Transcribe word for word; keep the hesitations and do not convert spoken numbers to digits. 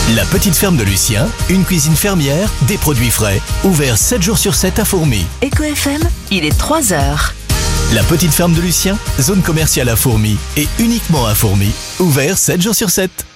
La petite ferme de Lucien, une cuisine fermière, des produits frais. Ouvert sept jours sur sept à Fourmies. Eco F M, il est trois heures. La petite ferme de Lucien, zone commerciale à Fourmies et uniquement à Fourmies. Ouvert sept jours sur sept.